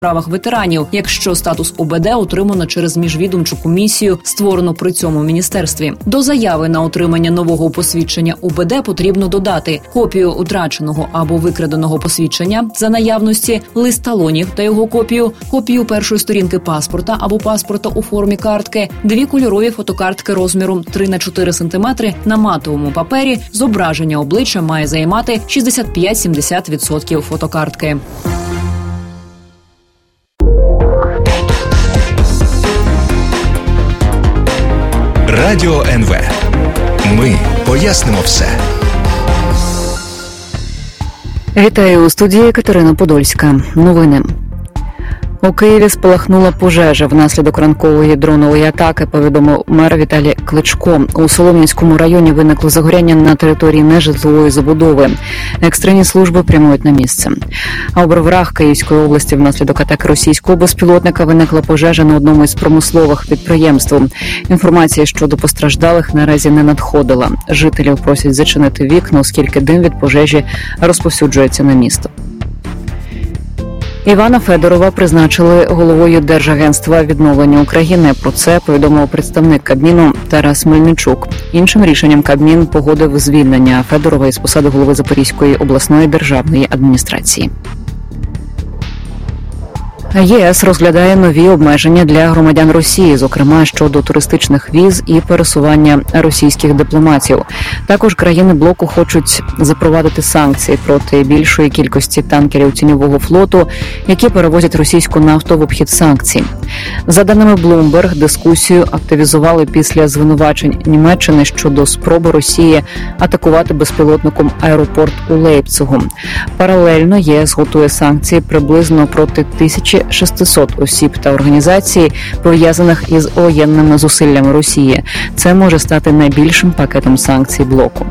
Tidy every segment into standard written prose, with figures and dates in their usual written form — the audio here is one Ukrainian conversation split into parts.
справах ветеранів, якщо статус УБД отримано через міжвідомчу комісію, створену при цьому міністерстві. До заяви на отримання нового посвідчення УБД потрібно додати копію утраченого або викраденого посвідчення за наявності, лист талонів та його копію, копію першої сторінки паспорта або паспорта у формі картки, 2 кольорові фотокартки розміром 3х4 см на матовому папері. Зображення обличчя має займати 65-70% фотокартки. Радіо НВ. Ми пояснимо все. Вітаю у студії Катерина Подольська. Новини. У Києві спалахнула пожежа внаслідок ранкової дронової атаки, повідомив мер Віталій Кличко. У Солом'янському районі виникло загоряння на території нежитлової забудови. Екстрені служби прямують на місце. А у Броварах Київської області внаслідок атаки російського безпілотника виникла пожежа на одному із промислових підприємств. Інформація щодо постраждалих наразі не надходила. Жителів просять зачинити вікна, оскільки дим від пожежі розповсюджується на місто. Івана Федорова призначили головою Держагентства відновлення України. Про це повідомив представник Кабміну Тарас Мельничук. Іншим рішенням Кабмін погодив звільнення Федорова із посади голови Запорізької обласної державної адміністрації. ЄС розглядає нові обмеження для громадян Росії, зокрема щодо туристичних віз і пересування російських дипломатів. Також країни блоку хочуть запровадити санкції проти більшої кількості танкерів тіньового флоту, які перевозять російську нафту в обхід санкцій. За даними Bloomberg, дискусію активізували після звинувачень Німеччини щодо спроби Росії атакувати безпілотником аеропорт у Лейпцигу. Паралельно ЄС готує санкції приблизно проти 1600 осіб та організацій, пов'язаних із воєнними зусиллями Росії. Це може стати найбільшим пакетом санкцій блоку.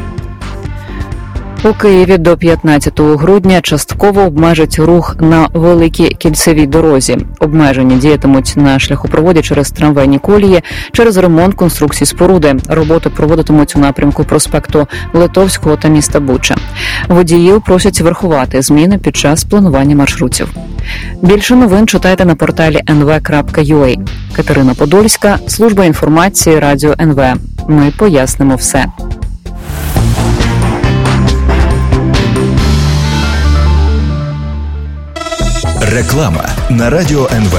У Києві до 15 грудня частково обмежать рух на Великій кільцевій дорозі. Обмеження діятимуть на шляхопроводі через трамвайні колії, через ремонт конструкцій споруди. Роботи проводитимуть у напрямку проспекту Литовського та міста Буча. Водіїв просять врахувати зміни під час планування маршрутів. Більше новин читайте на порталі nv.ua. Катерина Подольська, служба інформації Радіо НВ. Ми пояснимо все. Реклама на Радіо НВ.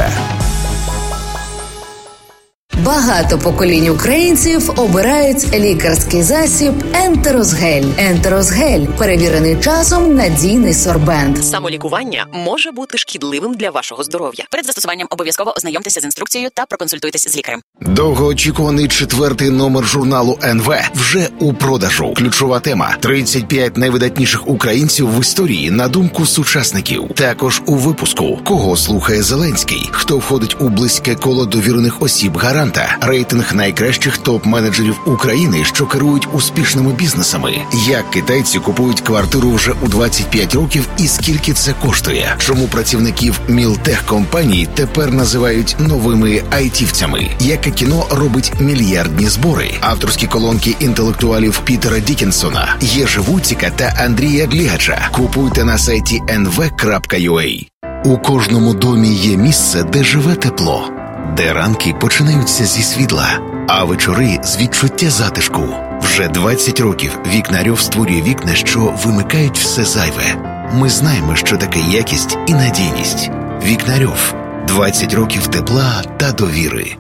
Багато поколінь українців обирають лікарський засіб Ентерозгель. Ентерозгель – перевірений часом надійний сорбент. Самолікування може бути шкідливим для вашого здоров'я. Перед застосуванням обов'язково ознайомтеся з інструкцією та проконсультуйтесь з лікарем. Довгоочікуваний 4-й номер журналу НВ вже у продажу. Ключова тема – 35 найвидатніших українців в історії на думку сучасників. Також у випуску – кого слухає Зеленський, хто входить у близьке коло довірених осіб гаранта, рейтинг найкращих топ-менеджерів України, що керують успішними бізнесами, як китайці купують квартиру вже у 25 років і скільки це коштує, чому працівників мілтех-компаній тепер називають новими айтівцями, яке кіно робить мільярдні збори, авторські колонки інтелектуалів Пітера Діккенсона, Єжи Вуціка та Андрія Глігача. Купуйте на сайті nv.ua. У кожному домі є місце, де живе тепло, де ранки починаються зі світла, а вечори з відчуття затишку. Вже 20 років Вікнарьов створює вікна, що вимикають все зайве. Ми знаємо, що таке якість і надійність. Вікнарьов. 20 років тепла та довіри.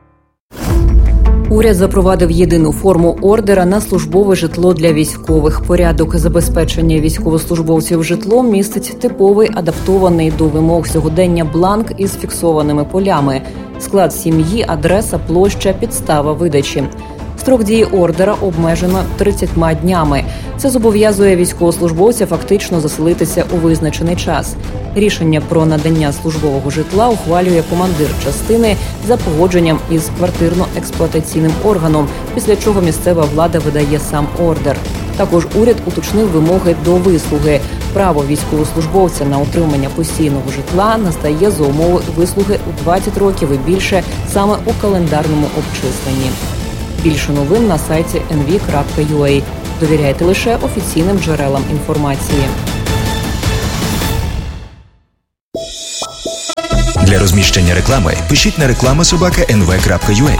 Уряд запровадив єдину форму ордера на службове житло для військових. Порядок забезпечення військовослужбовців житлом містить типовий, адаптований до вимог сьогодення бланк із фіксованими полями. Склад сім'ї, адреса, площа, підстава видачі. Строк дії ордера обмежено 30 днями. Це зобов'язує військовослужбовця фактично заселитися у визначений час. Рішення про надання службового житла ухвалює командир частини за погодженням із квартирно-експлуатаційним органом, після чого місцева влада видає сам ордер. Також уряд уточнив вимоги до вислуги. Право військовослужбовця на отримання постійного житла настає за умови вислуги у 20 років і більше саме у календарному обчисленні. Більше новин на сайті nv.ua. Довіряйте лише офіційним джерелам інформації. Для розміщення реклами пишіть на reklama@nv.ua.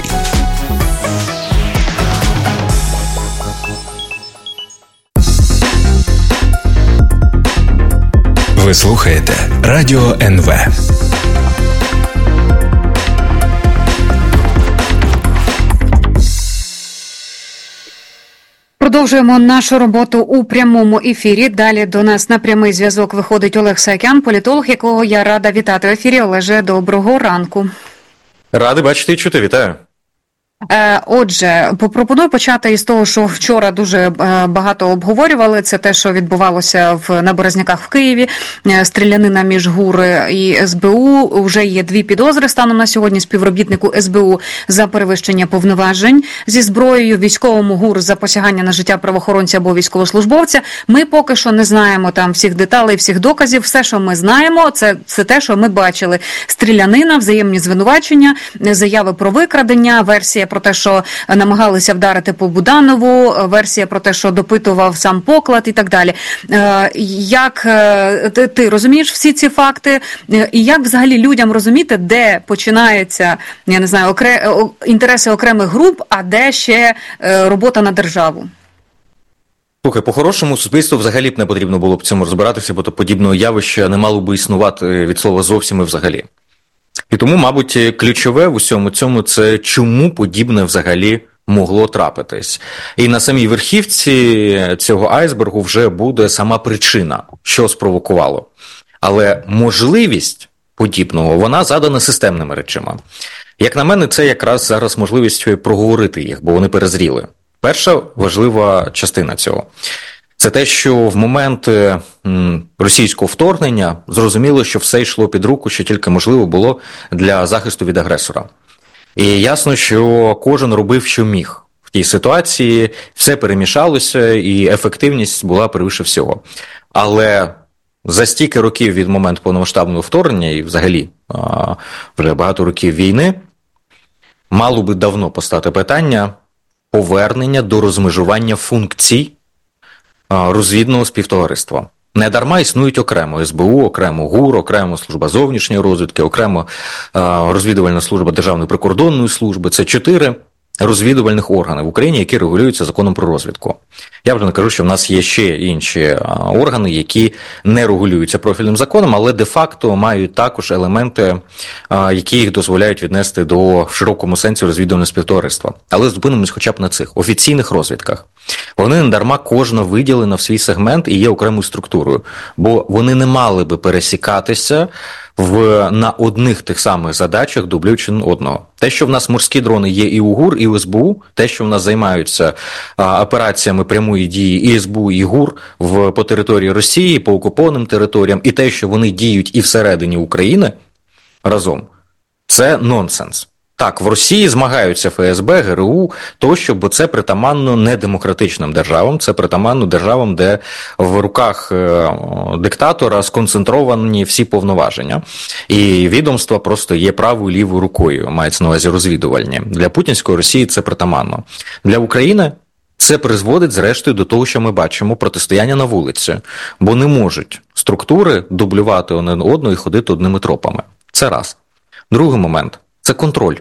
Ви слухаєте Радіо НВ. Продовжуємо нашу роботу у прямому ефірі. Далі до нас на прямий зв'язок виходить Олег Саакян, політолог, якого я рада вітати в ефірі. Олеже, доброго ранку. Радий бачити і чути. Вітаю. Отже, пропоную почати із того, що вчора дуже багато обговорювали. Це те, що відбувалося на Березняках в Києві. Стрілянина між ГУР і СБУ. Вже є 2 підозри станом на сьогодні співробітнику СБУ за перевищення повноважень зі зброєю, військовому ГУР за посягання на життя правоохоронця або військовослужбовця. Ми поки що не знаємо там всіх деталей, всіх доказів. Все, що ми знаємо, це те, що ми бачили. Стрілянина, взаємні звинувачення, заяви про викрадення, версія про те, що намагалися вдарити по Буданову, версія про те, що допитував сам Поклад і так далі. Як ти розумієш всі ці факти? І як взагалі людям розуміти, де починаються, я не знаю, інтереси окремих груп, а де ще робота на державу? Слухай, по-хорошому суспільству взагалі б не потрібно було б цьому розбиратися, бо то подібного явища не мало би існувати від слова зовсім і взагалі. І тому, мабуть, ключове в усьому цьому – це чому подібне взагалі могло трапитись. І на самій верхівці цього айсбергу вже буде сама причина, що спровокувало. Але можливість подібного, вона задана системними речами. Як на мене, це якраз зараз можливість проговорити їх, бо вони перезріли. Перша важлива частина цього – це те, що в момент російського вторгнення зрозуміло, що все йшло під руку, що тільки можливо було для захисту від агресора. І ясно, що кожен робив, що міг. В тій ситуації все перемішалося, і ефективність була превише всього. Але за стільки років від моменту повномасштабного вторгнення, і взагалі вже багато років війни, мало би давно постати питання повернення до розмежування функцій розвідного співтовариства. Недарма існують окремо СБУ, окремо ГУР, окремо Служба зовнішньої розвідки, окремо розвідувальна служба Державної прикордонної служби. Це 4 розвідувальних органи в Україні, які регулюються законом про розвідку. Я вже не кажу, що в нас є ще інші органи, які не регулюються профільним законом, але де-факто мають також елементи, які їх дозволяють віднести до в широкому сенсі розвідувального співтовариства. Але зупинимось хоча б на цих офіційних розвідках. Вони не дарма кожна виділена в свій сегмент і є окремою структурою, бо вони не мали би пересікатися на одних тих самих задачах, дублюючи одного. Те, що в нас морські дрони є і у ГУР, і у СБУ, те, що в нас займаються операціями прямої дії і СБУ, і ГУР по території Росії, по окупованим територіям, і те, що вони діють і всередині України разом, це нонсенс. Так, в Росії змагаються ФСБ, ГРУ, тощо, бо це притаманно недемократичним державам, це притаманно державам, де в руках диктатора сконцентровані всі повноваження. І відомства просто є правою і лівою рукою, мається на увазі розвідувальні. Для путінської Росії це притаманно. Для України це призводить, зрештою, до того, що ми бачимо протистояння на вулиці, бо не можуть структури дублювати один одного і ходити одними тропами. Це раз. Другий момент. Це контроль.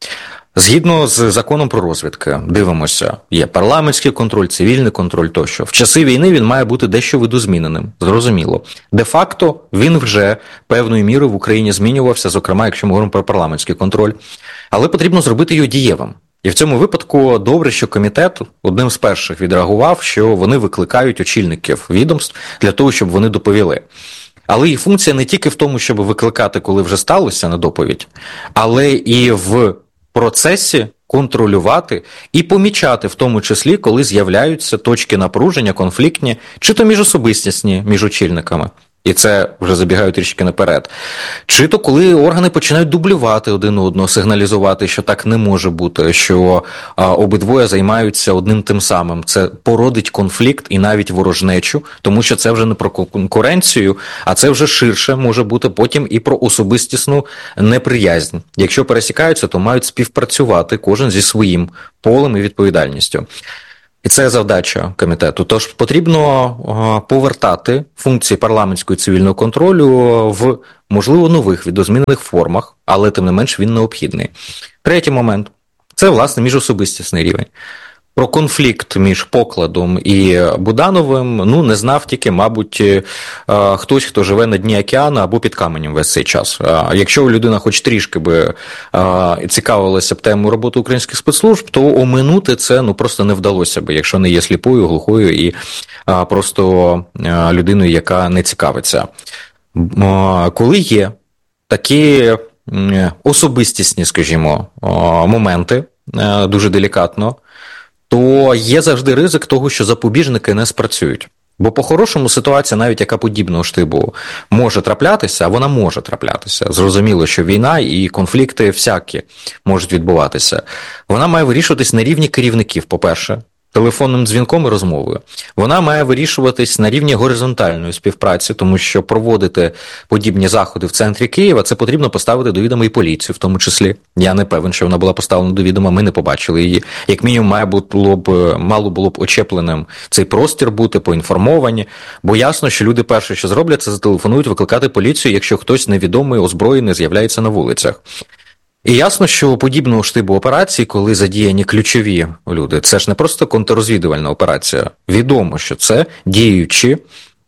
Згідно з законом про розвідки, дивимося, є парламентський контроль, цивільний контроль тощо. В часи війни він має бути дещо видозміненим, зрозуміло. Де-факто він вже певною мірою в Україні змінювався, зокрема, якщо ми говоримо про парламентський контроль. Але потрібно зробити його дієвим. І в цьому випадку добре, що комітет одним з перших відреагував, що вони викликають очільників відомств для того, щоб вони доповіли. Але їх функція не тільки в тому, щоб викликати, коли вже сталося на доповідь, але і в процесі контролювати і помічати, в тому числі, коли з'являються точки напруження, конфліктні, чи то міжособистісні між очільниками. І це вже забігають трішки наперед. Чи то коли органи починають дублювати один одного, сигналізувати, що так не може бути, що обидвоє займаються одним тим самим. Це породить конфлікт і навіть ворожнечу, тому що це вже не про конкуренцію, а це вже ширше може бути потім і про особистісну неприязнь. Якщо пересікаються, то мають співпрацювати кожен зі своїм полем і відповідальністю. І це завдача комітету. Тож потрібно повертати функції парламентського і цивільного контролю в, можливо, нових видозмінених формах, але тим не менш він необхідний. Третій момент – це, власне, міжособистісний рівень. Про конфлікт між Покладом і Будановим, не знав тільки, мабуть, хтось, хто живе на дні океану або під каменем весь цей час. Якщо людина хоч трішки би цікавилася б темою роботи українських спецслужб, то оминути це просто не вдалося б, якщо не є сліпою, глухою і просто людиною, яка не цікавиться. Коли є такі особистісні, скажімо, моменти, дуже делікатно, то є завжди ризик того, що запобіжники не спрацюють. Бо по-хорошому ситуація, навіть яка подібного штибу може траплятися, а вона може траплятися. Зрозуміло, що війна і конфлікти всякі можуть відбуватися. Вона має вирішуватись на рівні керівників, по-перше, телефонним дзвінком і розмовою. Вона має вирішуватись на рівні горизонтальної співпраці, тому що проводити подібні заходи в центрі Києва, це потрібно поставити до відома і поліцію, в тому числі. Я не певен, що вона була поставлена до відома, ми не побачили її. Як мінімум, мало було б очепленим цей простір бути, поінформовані, бо ясно, що люди перше, що зроблять, це зателефонують викликати поліцію, якщо хтось невідомий, озброєний з'являється на вулицях. І ясно, що подібного штибу операції, коли задіяні ключові люди, це ж не просто контррозвідувальна операція. Відомо, що це діючі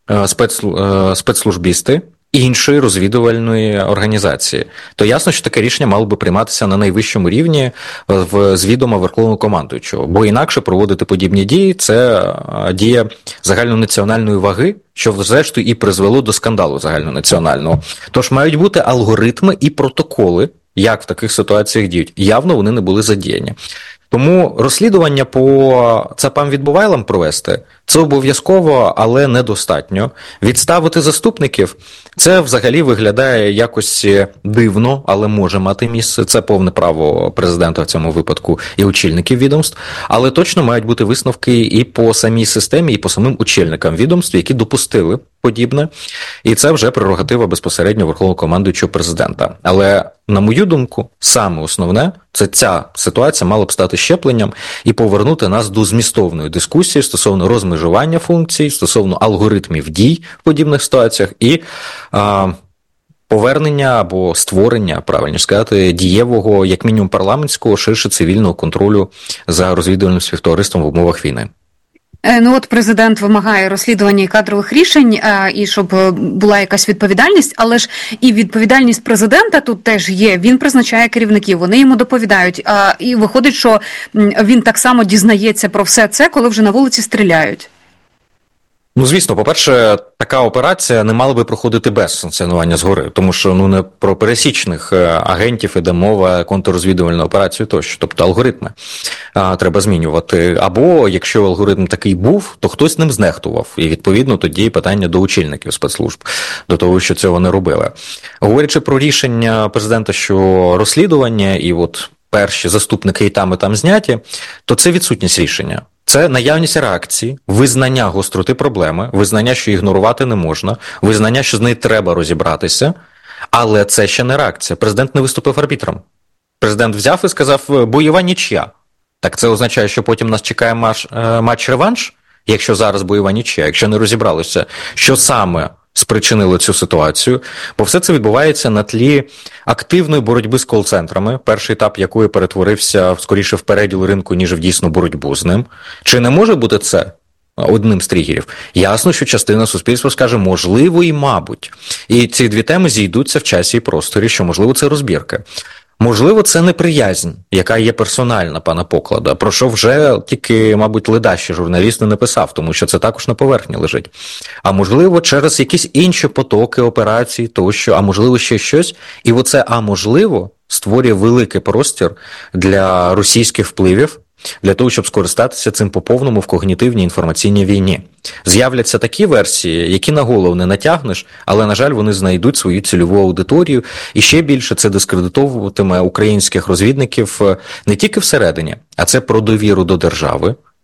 спецслужбісти іншої розвідувальної організації. То ясно, що таке рішення мало би прийматися на найвищому рівні з відома Верховного командуючого. Бо інакше проводити подібні дії – це дія загальнонаціональної ваги, що зрештою і призвело до скандалу загальнонаціонального. Тож мають бути алгоритми і протоколи, як в таких ситуаціях діють. Явно вони не були задіяні. Тому розслідування по ЦАПам Відбувайлам провести – це обов'язково, але недостатньо. Відставити заступників – це взагалі виглядає якось дивно, але може мати місце. Це повне право президента в цьому випадку і очільників відомств. Але точно мають бути висновки і по самій системі, і по самим очільникам відомств, які допустили подібне. І це вже прерогатива безпосередньо Верховного командуючого президента. Але, на мою думку, саме основне – це ця ситуація мала б стати щепленням і повернути нас до змістовної дискусії стосовно розмежування функцій, стосовно алгоритмів дій в подібних ситуаціях і повернення або створення, правильно сказати, дієвого, як мінімум парламентського, ширше цивільного контролю за розвідувальним співтовариством в умовах війни. От президент вимагає розслідування і кадрових рішень, і щоб була якась відповідальність, але ж і відповідальність президента тут теж є. Він призначає керівників, вони йому доповідають, і виходить, що він так само дізнається про все це, коли вже на вулиці стріляють. Звісно, по-перше, така операція не мала би проходити без санкціонування згори, тому що не про пересічних агентів іде мова, контррозвідувальну операцію тощо, тобто алгоритми треба змінювати. Або, якщо алгоритм такий був, то хтось ним знехтував, і відповідно тоді питання до очільників спецслужб, до того, що цього не робили. Говорячи про рішення президента, що розслідування і перші заступники і там зняті, то це відсутність рішення. Це наявність реакції, визнання гостроти проблеми, визнання, що ігнорувати не можна, визнання, що з нею треба розібратися, але це ще не реакція. Президент не виступив арбітром. Президент взяв і сказав, бойова нічия. Так це означає, що потім нас чекає матч-реванш, якщо зараз бойова нічия, якщо не розібралися, що саме спричинило цю ситуацію, бо все це відбувається на тлі активної боротьби з кол-центрами, перший етап якої перетворився скоріше в переділ ринку, ніж в дійсну боротьбу з ним. Чи не може бути це одним з тригерів? Ясно, що частина суспільства скаже, можливо і мабуть. І ці дві теми зійдуться в часі і просторі, що можливо це розбірки. Можливо, це неприязнь, яка є персональна пана Поклада, про що вже тільки, мабуть, ледащий журналіст не написав, тому що це також на поверхні лежить. А можливо, через якісь інші потоки операцій, тощо, а можливо, ще щось. І оце «а можливо» створює великий простір для російських впливів, для того, щоб скористатися цим по повному в когнітивній інформаційній війні. З'являться такі версії, які на голову не натягнеш, але, на жаль, вони знайдуть свою цільову аудиторію, і ще більше це дискредитовуватиме українських розвідників не тільки всередині, а це про довіру до держави,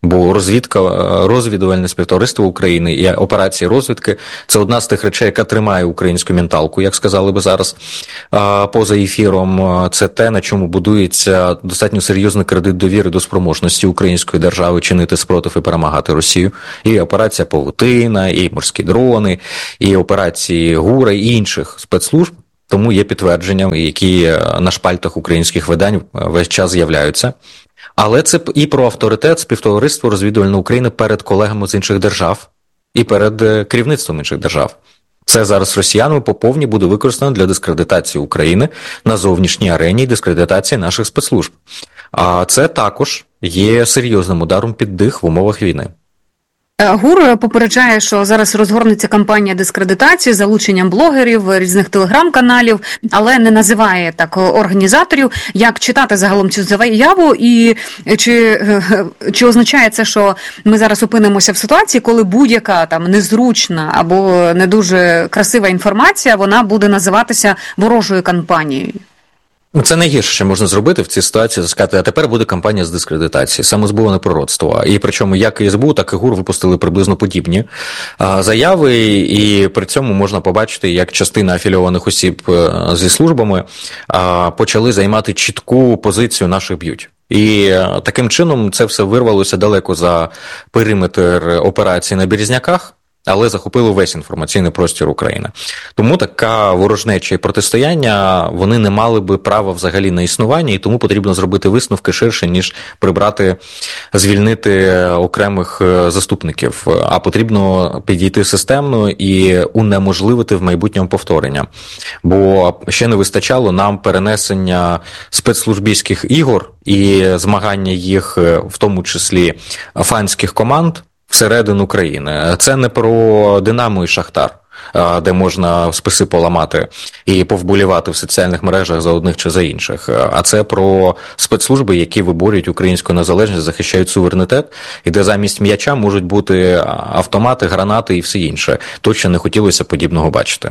Бо розвідувальне співтовариство України і операції розвідки – це одна з тих речей, яка тримає українську менталку, як сказали би зараз поза ефіром. Це те, на чому будується достатньо серйозний кредит довіри до спроможності української держави чинити спротив і перемагати Росію. І операція Павутина, і морські дрони, і операції ГУРа, і інших спецслужб. Тому є підтвердження, які на шпальтах українських видань весь час з'являються. Але це і про авторитет співтовариства розвідувальної України перед колегами з інших держав і перед керівництвом інших держав. Це зараз росіянами по повній буде використано для дискредитації України на зовнішній арені і дискредитації наших спецслужб. А це також є серйозним ударом під дих в умовах війни. ГУР попереджає, що зараз розгорнеться кампанія дискредитації з залученням блогерів, різних телеграм-каналів, але не називає так організаторів. Як читати загалом цю заяву і чи означає це, що ми зараз опинимося в ситуації, коли будь-яка там незручна або не дуже красива інформація, вона буде називатися ворожою кампанією? Це найгірше, що можна зробити в цій ситуації, сказати, а тепер буде кампанія з дискредитації, самозбуване пророцтво. І причому як і СБУ, так і ГУР випустили приблизно подібні заяви, і при цьому можна побачити, як частина афілійованих осіб зі службами почали займати чітку позицію «наших б'ють». І таким чином це все вирвалося далеко за периметр операції на Березняках, але захопило весь інформаційний простір України. Тому така ворожнеча і протистояння, вони не мали би права взагалі на існування, і тому потрібно зробити висновки ширше, ніж звільнити окремих заступників. А потрібно підійти системно і унеможливити в майбутньому повторення. Бо ще не вистачало нам перенесення спецслужбійських ігор і змагання їх, в тому числі фанських команд, всередину країни. Це не про «Динамо» і «Шахтар», де можна списи поламати і повболівати в соціальних мережах за одних чи за інших, а це про спецслужби, які виборюють українську незалежність, захищають суверенітет, і де замість м'яча можуть бути автомати, гранати і все інше. Точно не хотілося подібного бачити.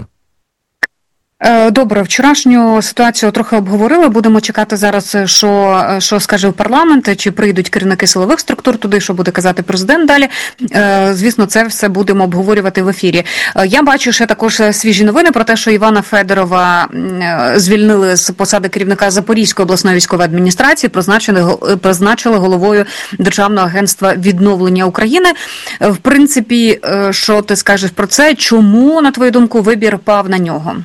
Добре, вчорашню ситуацію трохи обговорили. Будемо чекати зараз, що скаже парламент, чи прийдуть керівники силових структур туди, що буде казати президент далі. Звісно, це все будемо обговорювати в ефірі. Я бачу ще також свіжі новини про те, що Івана Федорова звільнили з посади керівника Запорізької обласної військової адміністрації, призначили головою Державного агентства відновлення України. В принципі, що ти скажеш про це? Чому, на твою думку, вибір пав на нього?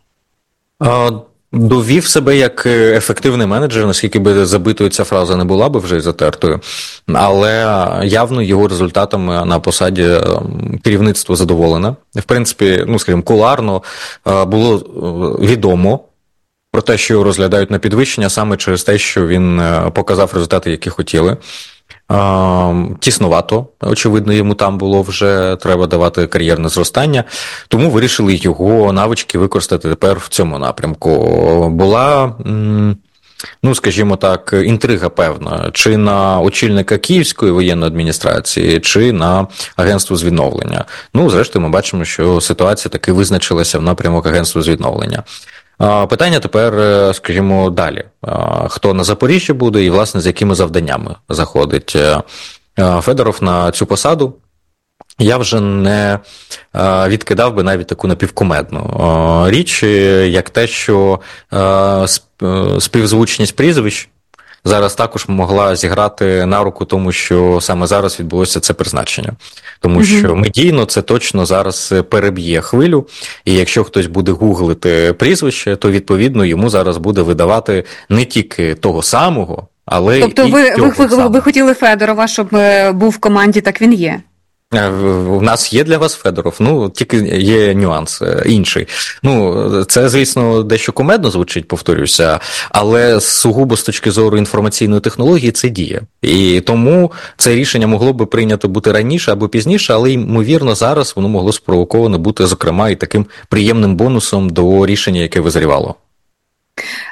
Довів себе як ефективний менеджер, наскільки би забитою ця фраза не була би вже затертою, але явно його результатами на посаді керівництво задоволене. В принципі, скажімо, кулуарно було відомо про те, що його розглядають на підвищення саме через те, що він показав результати, які хотіли. Тіснувато, очевидно, йому там було вже, треба давати кар'єрне зростання, тому вирішили його навички використати тепер в цьому напрямку. Була, скажімо так, інтрига певна, чи на очільника Київської воєнної адміністрації, чи на агентство з відновлення. Зрештою, ми бачимо, що ситуація таки визначилася в напрямок агентства з відновлення. Питання тепер, скажімо, далі. Хто на Запоріжжі буде і, власне, з якими завданнями заходить Федоров на цю посаду? Я вже не відкидав би навіть таку напівкумедну річ, як те, що співзвучність прізвищ зараз також могла зіграти на руку тому, що саме зараз відбулося це призначення. Тому що медійно це точно зараз переб'є хвилю, і якщо хтось буде гуглити прізвище, то, відповідно, йому зараз буде видавати не тільки того самого, але тобто і ви хотіли Федорова, щоб був в команді, так він є? У нас є для вас Федоров, тільки є нюанс інший. Це, звісно, дещо кумедно звучить, повторюся, але сугубо з точки зору інформаційної технології це діє. І тому це рішення могло би прийнято бути раніше або пізніше, але, ймовірно, зараз воно могло спровоковано бути, зокрема, і таким приємним бонусом до рішення, яке визрівало.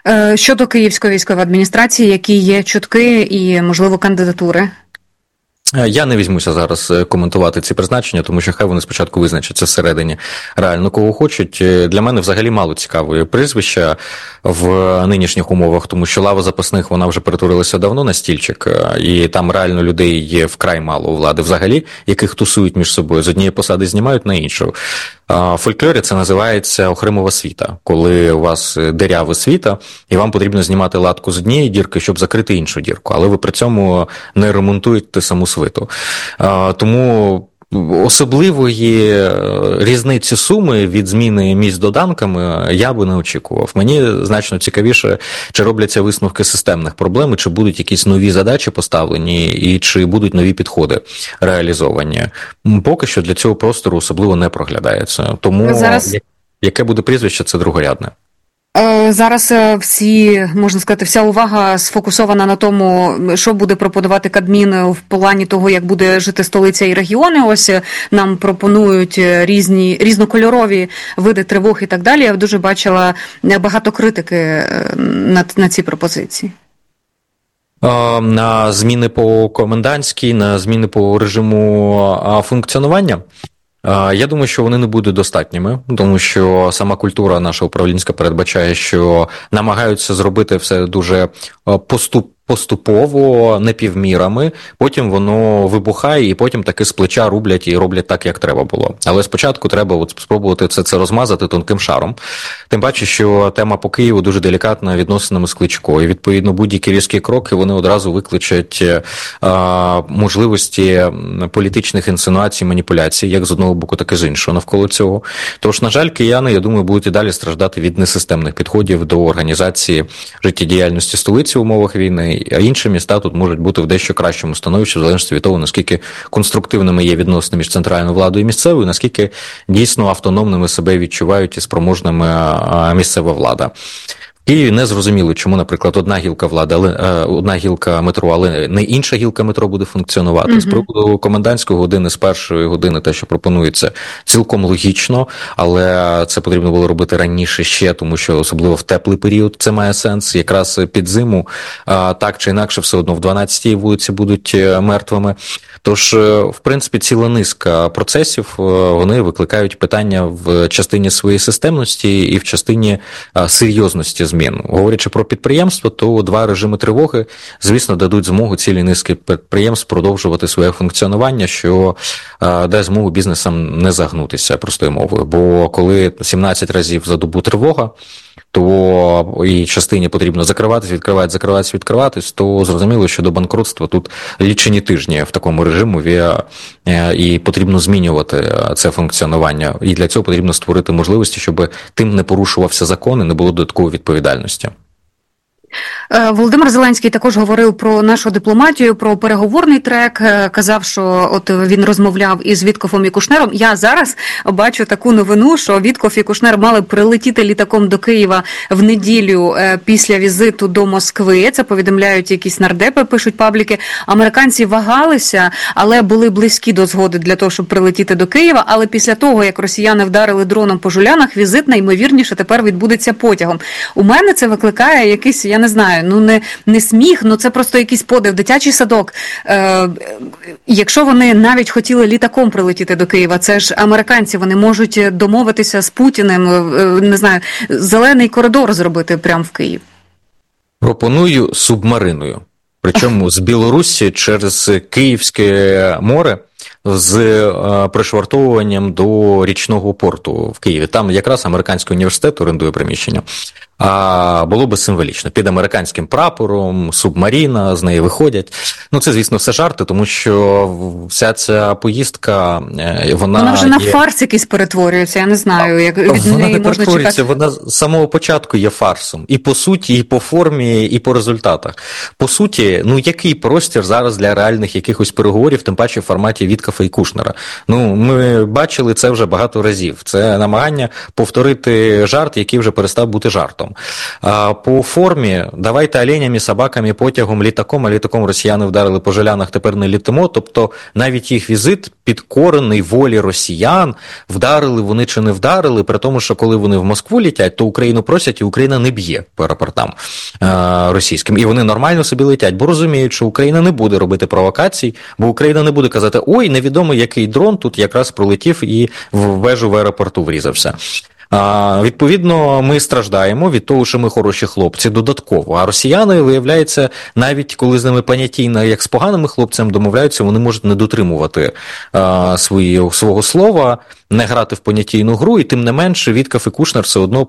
Щодо Київської військової адміністрації, які є чутки і, можливо, кандидатури? Я не візьмуся зараз коментувати ці призначення, тому що хай вони спочатку визначаться всередині реально кого хочуть. Для мене взагалі мало цікавої прізвища в нинішніх умовах, тому що лава запасних, вона вже перетворилася давно на стільчик, і там реально людей є вкрай мало у влади взагалі, яких тусують між собою, з однієї посади знімають на іншу. В фольклорі це називається охримова світа, коли у вас дирява світа, і вам потрібно знімати латку з однієї дірки, щоб закрити іншу дірку, але ви при цьому не ремонтуєте саму свиту. Тому особливої різниці суми від зміни місць доданками я би не очікував. Мені значно цікавіше, чи робляться висновки системних проблем, чи будуть якісь нові задачі поставлені, і чи будуть нові підходи реалізовані. Поки що для цього простору особливо не проглядається. Тому зараз... яке буде прізвище, це другорядне. Зараз можна сказати, вся увага сфокусована на тому, що буде пропонувати Кабмін в плані того, як буде жити столиця і регіони. Ось нам пропонують різнокольорові види тривог і так далі. Я дуже бачила багато критики на ці пропозиції. На зміни по комендантській, на зміни по режиму функціонування? Я думаю, що вони не будуть достатніми, тому що сама культура наша управлінська передбачає, що намагаються зробити все дуже поступово, не півмірами, потім воно вибухає, і потім таки з плеча рублять і роблять так, як треба було. Але спочатку треба спробувати це розмазати тонким шаром. Тим паче, що тема по Києву дуже делікатна відносинами з Кличко, і відповідно будь-які різкі кроки, вони одразу викличуть можливості політичних інсинуацій, маніпуляцій, як з одного боку, так і з іншого навколо цього. Тож, на жаль, кияни, я думаю, будуть і далі страждати від несистемних підходів до організації життєдіяльності столиці в умовах війни, а інші міста тут можуть бути в дещо кращому становищі, в залежності від того, наскільки конструктивними є відносини між центральною владою і місцевою, наскільки дійсно автономними себе відчувають і спроможними місцева влада. В Києві не зрозуміло, чому, наприклад, одна гілка влади, одна гілка метро, але не інша гілка метро буде функціонувати. З приводу комендантської години, з першої години, те, що пропонується, цілком логічно, але це потрібно було робити раніше ще, тому що особливо в теплий період це має сенс. Якраз під зиму, так чи інакше, все одно в 12-й вулиці будуть мертвими. Тож, в принципі, ціла низка процесів, вони викликають питання в частині своєї системності і в частині серйозності змін. Говорячи про підприємство, то два режими тривоги, звісно, дадуть змогу цілій низки підприємств продовжувати своє функціонування, що дасть змогу бізнесам не загнутися, простою мовою. Бо коли 17 разів за добу тривога, то і частині потрібно відкриватись, то зрозуміло, що до банкрутства тут лічені тижні в такому режимі, і потрібно змінювати це функціонування. І для цього потрібно створити можливості, щоб тим не порушувався закон і не було додаткової відповідальності. Володимир Зеленський також говорив про нашу дипломатію, про переговорний трек, казав, що от він розмовляв із Віткофом і Кушнером. Я зараз бачу таку новину, що Віткоф і Кушнер мали прилетіти літаком до Києва в неділю після візиту до Москви. Це повідомляють якісь нардепи, пишуть пабліки. Американці вагалися, але були близькі до згоди для того, щоб прилетіти до Києва. Але після того, як росіяни вдарили дроном по Жулянах, візит найімовірніше тепер відбудеться потягом. У мене це викликає якийсь, я не знаю, не сміх, це просто якийсь подив, дитячий садок. Якщо вони навіть хотіли літаком прилетіти до Києва, це ж американці, вони можуть домовитися з Путіним, не знаю, зелений коридор зробити прямо в Київ. Пропоную субмариною. Причому з Білорусі через Київське море з пришвартовуванням до річного порту в Києві. Там якраз американський університет орендує приміщення. Було би символічно. Під американським прапором, субмарина, з неї виходять. Це, звісно, все жарти, тому що вся ця поїздка, вона вже на фарс якийсь перетворюється, я не знаю, як від неї можна чекати. Вона з самого початку є фарсом. І по суті, і по формі, і по результатах. По суті, який простір зараз для реальних якихось переговорів, тим паче в форматі Віткофа Віткафа і Кушнера. Ми бачили це вже багато разів. Це намагання повторити жарт, який вже перестав бути жартом. По формі, давайте оленями, собаками, потягом, літаком, а літаком росіяни вдарили по жилянах, тепер не літимо. Тобто навіть їх візит підкорений волі росіян, вдарили вони чи не вдарили, при тому, що коли вони в Москву літять, то Україну просять, і Україна не б'є по аеропортам російським. І вони нормально собі летять, бо розуміють, що Україна не буде робити провокацій, бо Україна не буде казати, ой, невідомо який дрон тут якраз пролетів і в вежу в аеропорту врізався. Відповідно, ми страждаємо від того, що ми хороші хлопці додатково. А росіяни, виявляється, навіть коли з ними понятійно, як з поганими хлопцями домовляються, вони можуть не дотримувати свого слова, не грати в понятійну гру, і тим не менше Віткаф і Кушнер все одно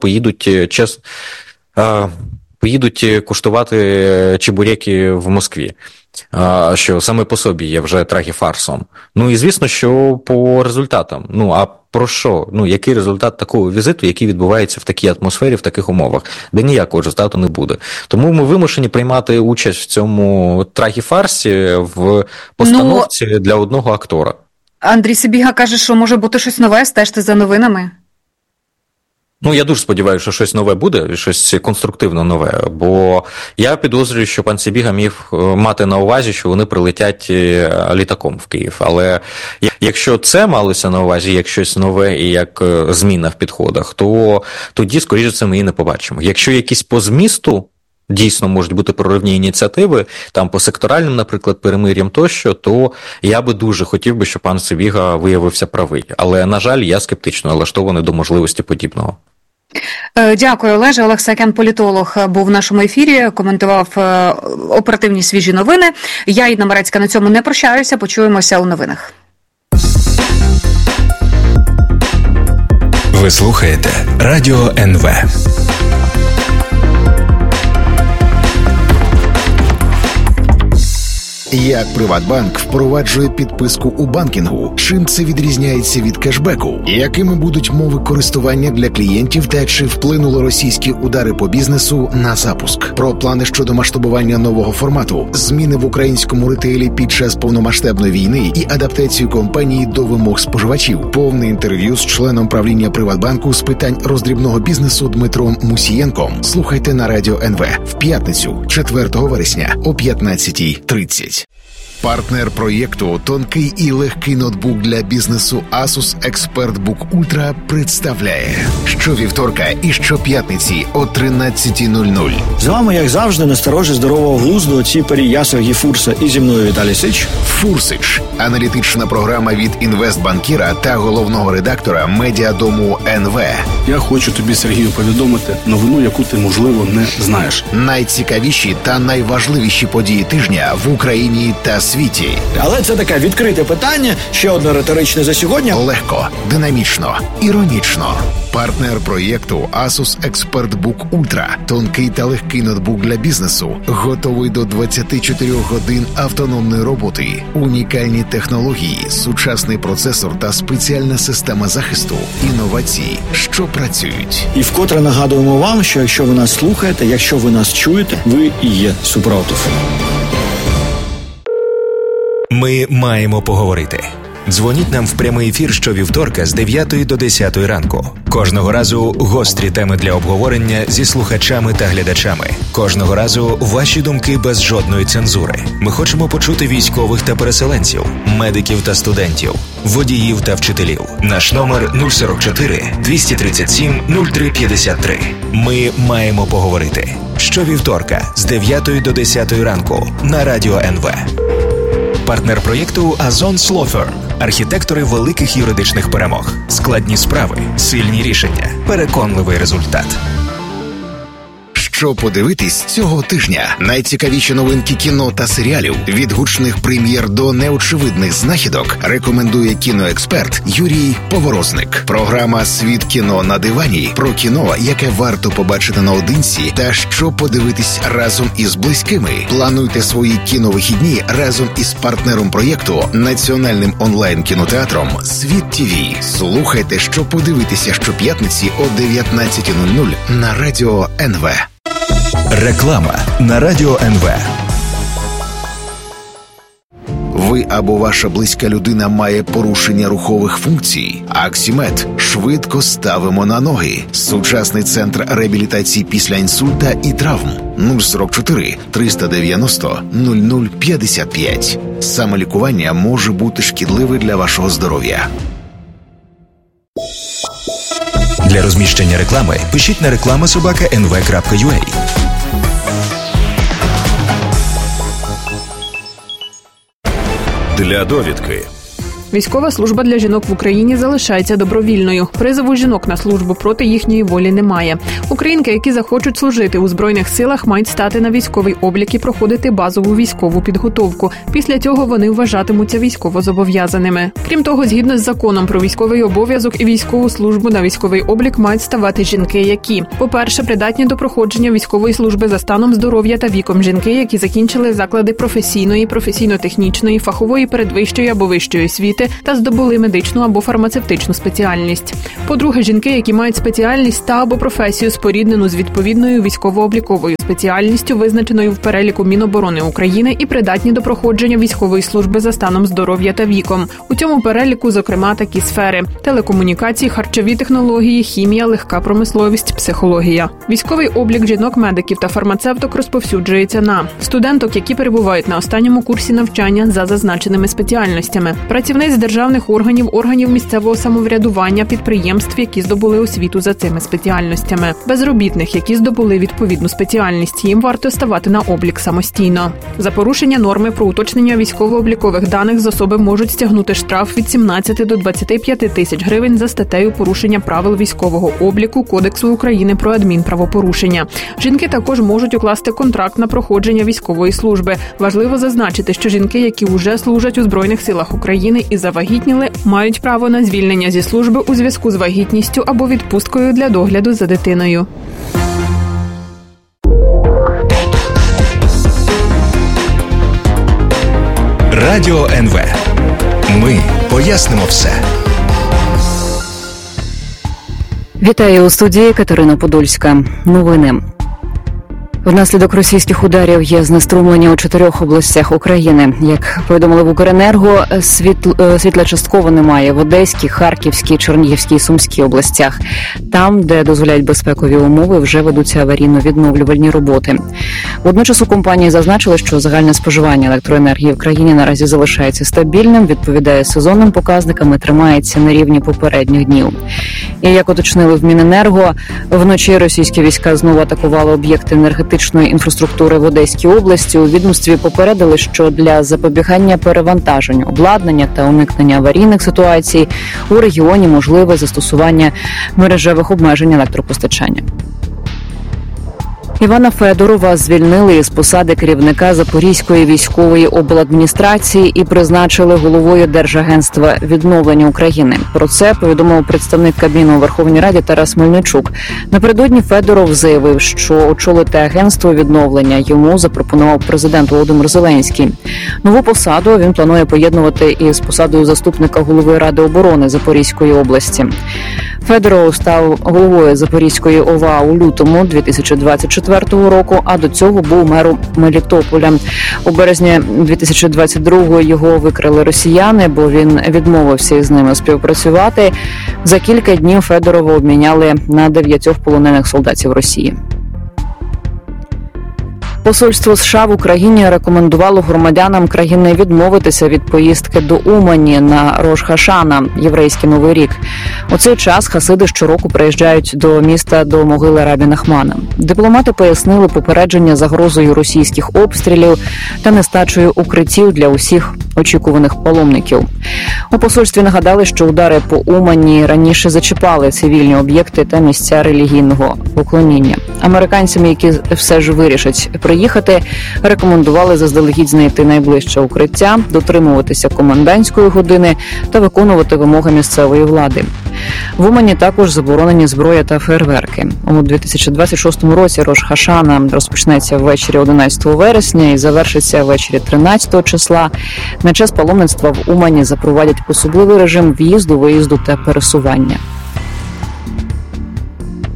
поїдуть куштувати чебуреки в Москві, що саме по собі є вже трагіфарсом. І звісно, що по результатам. А про що? Який результат такого візиту, який відбувається в такій атмосфері, в таких умовах? Де ніякого результату не буде. Тому ми вимушені приймати участь в цьому трагіфарсі в постановці для одного актора. Андрій Сибіга каже, що може бути щось нове, стежте за новинами. Я дуже сподіваюся, що щось нове буде, щось конструктивно нове, бо я підозрюю, що пан Сибіга міг мати на увазі, що вони прилетять літаком в Київ. Але якщо це малося на увазі, як щось нове і як зміна в підходах, то тоді, скоріше за це, ми її не побачимо. Якщо якісь по змісту дійсно можуть бути проривні ініціативи, там по секторальним, наприклад, перемир'ям тощо, то я би дуже хотів би, щоб пан Сибіга виявився правий. Але, на жаль, я скептично налаштований до можливості подібного. Дякую, Олеже. Олег Саакян, політолог, був в нашому ефірі, коментував оперативні свіжі новини. Я, Інна Марецька, на цьому не прощаюся. Почуємося у новинах. Ви слухаєте Радіо НВ. Як Приватбанк впроваджує підписку у банкінгу? Чим це відрізняється від кешбеку? Якими будуть мови користування для клієнтів та чи вплинули російські удари по бізнесу на запуск? Про плани щодо масштабування нового формату, зміни в українському ретейлі під час повномасштабної війни і адаптацію компанії до вимог споживачів. Повне інтерв'ю з членом правління Приватбанку з питань роздрібного бізнесу Дмитром Мусієнком. Слухайте на Радіо НВ в п'ятницю, 4 вересня о 15:30. Партнер проєкту «Тонкий і легкий ноутбук для бізнесу Asus ExpertBook Ultra» представляє щовівторка і щоп'ятниці о 13:00. З вами, як завжди, насторожі здорового глузду отці Перія Сергій Фурса і зі мною Віталій Сич. Фурсич – аналітична програма від інвестбанкіра та головного редактора медіадому НВ. Я хочу тобі, Сергію, повідомити новину, яку ти, можливо, не знаєш. Найцікавіші та найважливіші події тижня в Україні та світі. Але це таке відкрите питання, ще одне риторичне за сьогодні. Легко, динамічно, іронічно. Партнер проєкту Asus ExpertBook Ultra. Тонкий та легкий ноутбук для бізнесу. Готовий до 24 годин автономної роботи. Унікальні технології, сучасний процесор та спеціальна система захисту. Інновації, що працюють. І вкотре нагадуємо вам, що якщо ви нас слухаєте, якщо ви нас чуєте, ви і є супротив. Ми маємо поговорити. Дзвоніть нам в прямий ефір щовівторка з 9 до 10 ранку. Кожного разу гострі теми для обговорення зі слухачами та глядачами. Кожного разу ваші думки без жодної цензури. Ми хочемо почути військових та переселенців, медиків та студентів, водіїв та вчителів. Наш номер 044 237 0353. Ми маємо поговорити. Щовівторка з 9 до 10 ранку на Радіо НВ. Партнер проєкту Озон Law Firm. Архітектори великих юридичних перемог. Складні справи, сильні рішення, переконливий результат. Що подивитись цього тижня? Найцікавіші новинки кіно та серіалів, від гучних прем'єр до неочевидних знахідок, рекомендує кіноексперт Юрій Поворозник. Програма «Світ кіно на дивані» про кіно, яке варто побачити наодинці та що подивитись разом із близькими. Плануйте свої кіновихідні разом із партнером проєкту, національним онлайн-кінотеатром «Світ ТВ». Слухайте, що подивитися щоп'ятниці о 19:00 на Радіо НВ. Реклама на Радіо НВ. Ви або ваша близька людина має порушення рухових функцій? Аксімед. Швидко ставимо на ноги. Сучасний центр реабілітації після інсульта і травм. 044 390 0055. Самолікування може бути шкідливе для вашого здоров'я. Для розміщення реклами пишіть на reklama@nv.ua. Для довідки. Військова служба для жінок в Україні залишається добровільною. Призову жінок на службу проти їхньої волі немає. Українки, які захочуть служити у Збройних силах, мають стати на військовий облік і проходити базову військову підготовку. Після цього вони вважатимуться військовозобов'язаними. Крім того, згідно з законом про військовий обов'язок і військову службу на військовий облік мають ставати жінки, які, по-перше, придатні до проходження військової служби за станом здоров'я та віком, жінки, які закінчили заклади професійної, професійно-технічної, фахової передвищої або вищої освіти та здобули медичну або фармацевтичну спеціальність. По-друге, жінки, які мають спеціальність та або професію споріднену з відповідною військово-обліковою спеціальністю, визначеною в переліку Міноборони України, і придатні до проходження військової служби за станом здоров'я та віком. У цьому переліку, зокрема, такі сфери: телекомунікації, харчові технології, хімія, легка промисловість, психологія. Військовий облік жінок-медиків та фармацевток розповсюджується на студенток, які перебувають на останньому курсі навчання за зазначеними спеціальностями, працівниць державних органів, органів місцевого самоврядування, підприємств, які здобули освіту за цими спеціальностями, безробітних, які здобули відповідну спеціальність. Їм варто ставати на облік самостійно. За порушення норми про уточнення військово-облікових даних з особи можуть стягнути штраф від 17 до 25 тисяч гривень за статтею порушення правил військового обліку Кодексу України про адмінправопорушення. Жінки також можуть укласти контракт на проходження військової служби. Важливо зазначити, що жінки, які вже служать у Збройних силах України і завагітніли, мають право на звільнення зі служби у зв'язку з вагітністю або відпусткою для догляду за дитиною. Радіо НВ. Ми пояснимо все. Вітаю у студії Катерина Подольська. Новини. Внаслідок російських ударів є знеструмлення у 4 областях України. Як повідомили в Укренерго, світла частково немає в Одеській, Харківській, Чернігівській і Сумській областях. Там, де дозволяють безпекові умови, вже ведуться аварійно-відновлювальні роботи. Водночас у компанії зазначили, що загальне споживання електроенергії в країні наразі залишається стабільним, відповідає сезонним показникам і тримається на рівні попередніх днів. І як уточнили в Міненерго, вночі російські війська знову атакували об'єкти енергетичної інфраструктури в Одеській області. У відомстві попередили, що для запобігання перевантажень обладнання та уникнення аварійних ситуацій у регіоні можливе застосування мережевих обмежень електропостачання. Івана Федорова звільнили із посади керівника Запорізької військової обладміністрації і призначили головою Держагентства відновлення України. Про це повідомив представник Кабміну у Верховній Раді Тарас Мельничук. Напередодні Федоров заявив, що очолити агентство відновлення йому запропонував президент Володимир Зеленський. Нову посаду він планує поєднувати із посадою заступника голови Ради оборони Запорізької області. Федоров став головою Запорізької ОВА у лютому 2024 року, а до цього був мером Мелітополя. У березні 2022-го його викрили росіяни, бо він відмовився із ними співпрацювати. За кілька днів Федорова обміняли на 9 полонених солдатів Росії. Посольство США в Україні рекомендувало громадянам країни відмовитися від поїздки до Умані на Рош-Хашана – єврейський Новий рік. У цей час хасиди щороку приїжджають до міста до могили Рабі Нахмана. Дипломати пояснили попередження загрозою російських обстрілів та нестачею укриттів для усіх очікуваних паломників. У посольстві нагадали, що удари по Умані раніше зачіпали цивільні об'єкти та місця релігійного поклоніння. Американцям, які все ж вирішать приїхати, рекомендували заздалегідь знайти найближче укриття, дотримуватися комендантської години та виконувати вимоги місцевої влади. В Умані також заборонені зброя та фейерверки. У 2026 році Рош-Хашана розпочнеться ввечері 11 вересня і завершиться ввечері 13 числа. На час паломництва в Умані запровадять особливий режим в'їзду, виїзду та пересування.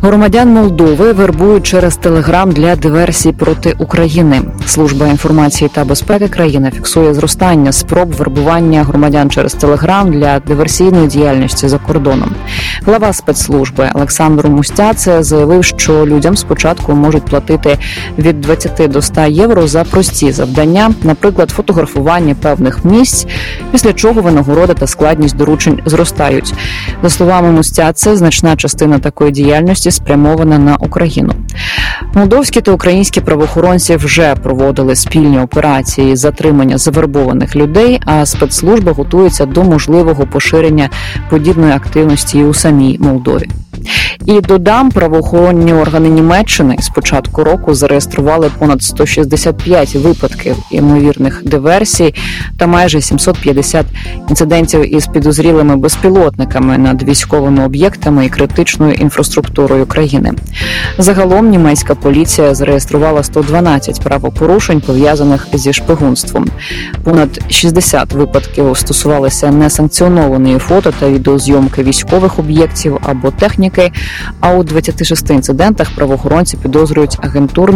Громадян Молдови вербують через Телеграм для диверсій проти України. Служба інформації та безпеки країни фіксує зростання спроб вербування громадян через Телеграм для диверсійної діяльності за кордоном. Глава спецслужби Олександр Мустяце заявив, що людям спочатку можуть платити від 20 до 100 євро за прості завдання, наприклад, фотографування певних місць, після чого винагорода та складність доручень зростають. За словами Мустяце, значна частина такої діяльності спрямована на Україну. Молдовські та українські правоохоронці вже проводили спільні операції затримання завербованих людей, а спецслужба готується до можливого поширення подібної активності і у самій Молдові. І додам, правоохоронні органи Німеччини з початку року зареєстрували понад 165 випадків ймовірних диверсій та майже 750 інцидентів із підозрілими безпілотниками над військовими об'єктами і критичною інфраструктурою країни. Загалом німецька поліція зареєструвала 112 правопорушень, пов'язаних зі шпигунством. Понад 60 випадків стосувалися несанкціонованої фото та відеозйомки військових об'єктів або техніки, а у 26 інцидентах правоохоронці підозрюють агентурну